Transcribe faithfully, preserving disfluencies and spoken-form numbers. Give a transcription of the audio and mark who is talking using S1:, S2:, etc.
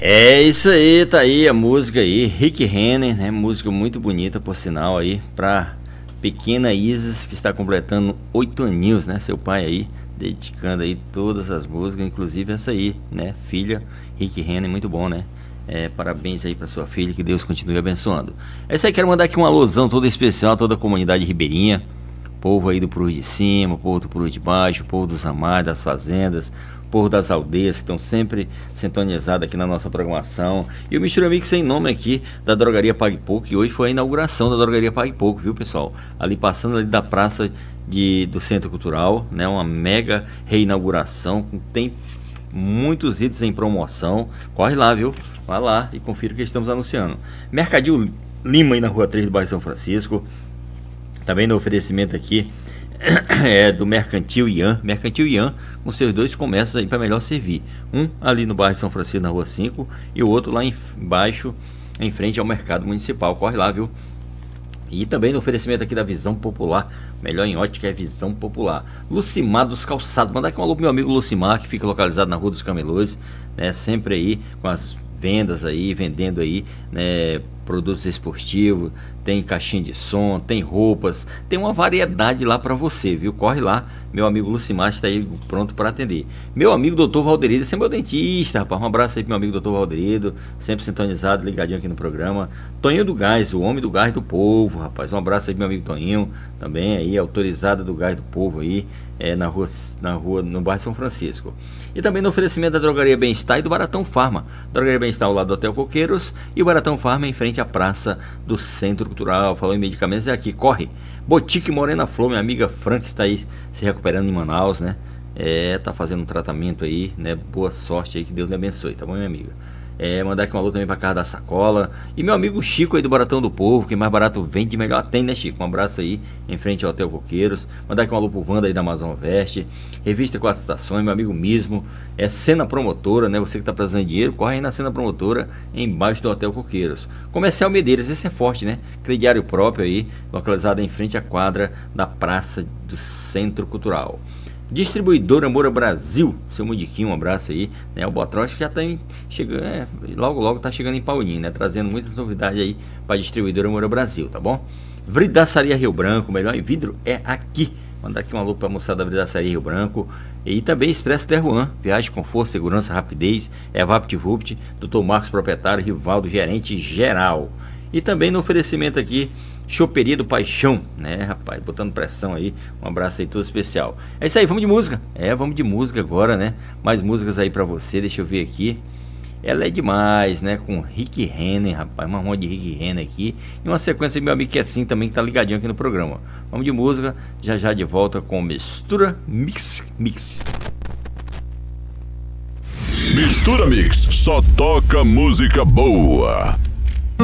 S1: É isso aí, tá aí a música aí, Rick Renner, né? Música muito bonita, por sinal aí, pra pequena Isis, que está completando oito aninhos, né? Seu pai aí, dedicando aí todas as músicas, inclusive essa aí, né? Filha, Rick Renner, muito bom, né? É, parabéns aí pra sua filha, que Deus continue abençoando. É isso aí, quero mandar aqui uma alusão toda especial a toda a comunidade ribeirinha, povo aí do Purus de Cima, povo do Purus de Baixo, povo dos Amais, das fazendas, povo das aldeias que estão sempre sintonizados aqui na nossa programação. E o Mistura Mix sem nome aqui da Drogaria Pague Pouco, que hoje foi a inauguração da Drogaria Pague Pouco, viu, pessoal? Ali passando ali da praça de, do Centro Cultural, né? Uma mega reinauguração, tem muitos itens em promoção. Corre lá, viu? Vai lá e confira o que estamos anunciando. Mercadinho Lima aí na Rua três do bairro São Francisco. Também no oferecimento aqui é do Mercantil Ian, Mercantil Ian, com seus dois comércios aí para melhor servir. Um ali no bairro São Francisco, na Rua cinco, e o outro lá embaixo, em frente ao Mercado Municipal. Corre lá, viu? E também no oferecimento aqui da Visão Popular, melhor em ótica é Visão Popular. Lucimar dos Calçados, mandar aqui um alô pro meu amigo Lucimar, que fica localizado na Rua dos Camelôs, né? Sempre aí com as vendas aí, vendendo aí, né, produtos esportivos, tem caixinha de som, tem roupas, tem uma variedade lá para você, viu? Corre lá, meu amigo Lucimar está aí pronto para atender. Meu amigo doutor Valderido, esse é meu dentista, rapaz, um abraço aí pro meu amigo doutor Valderido, sempre sintonizado, ligadinho aqui no programa. Toninho do Gás, o homem do gás do povo, rapaz, um abraço aí pro meu amigo Toninho, também aí, autorizado do Gás do Povo aí, é, na rua, na rua, no bairro São Francisco. E também no oferecimento da Drogaria Bem-Estar e do Baratão Farma. Drogaria Bem-Estar ao lado do Hotel Coqueiros e o Baratão Farma em frente à praça do Centro Cultural. Falou em medicamentos, é aqui, corre. Botique Morena Flor, minha amiga Frank está aí se recuperando em Manaus, né? É, tá fazendo um tratamento aí, né? Boa sorte aí, que Deus lhe abençoe, tá bom, minha amiga? É, mandar aqui uma alô também pra casa da Sacola. E meu amigo Chico aí do Baratão do Povo, que mais barato vende, melhor atende, né, Chico? Um abraço aí, em frente ao Hotel Coqueiros. Mandar aqui uma alô pro Wanda aí da Amazon Veste. Revista Quatro Estações, meu amigo Mismo. É Cena Promotora, né? Você que tá precisando de dinheiro, corre aí na Cena Promotora, embaixo do Hotel Coqueiros. Comercial Medeiros, esse é forte, né? Crediário próprio aí, localizado em frente à quadra da Praça do Centro Cultural. Distribuidora Moura Brasil, seu Mudiquinho, um abraço aí, né? O Botrox já tá chegando, é, logo logo tá chegando em Paulinho, né? Trazendo muitas novidades aí para Distribuidora Moura Brasil, tá bom? Vridaçaria Rio Branco, melhor em vidro é aqui. Mandar aqui uma alô pra moçada da Vridaçaria Rio Branco. E também Expresso Terruan, viagem, conforto, segurança, rapidez, é VaptVupt, doutor Marcos, proprietário, Rivaldo, gerente geral. E também no oferecimento aqui, Choperia do Paixão, né, rapaz, botando pressão aí, um abraço aí todo especial. É isso aí, vamos de música, é, vamos de música agora, né, mais músicas aí pra você, deixa eu ver aqui. Ela é demais, né, com Rick Renner, rapaz, uma rua de Rick Renner aqui. E uma sequência de meu amigo que é assim também, que tá ligadinho aqui no programa. Vamos de música, já já de volta com Mistura Mix Mix.
S2: Mistura Mix, só toca música boa.